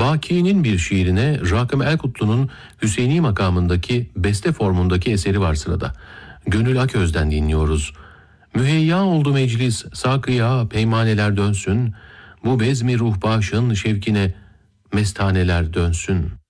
Baki'nin bir şiirine Rakım Elkutlu'nun Hüseyini makamındaki beste formundaki eseri var sırada. Gönül Aköz'den dinliyoruz. Müheyya oldu meclis, sakıya peymaneler dönsün, bu bezmi ruhbaşın şevkine mestaneler dönsün.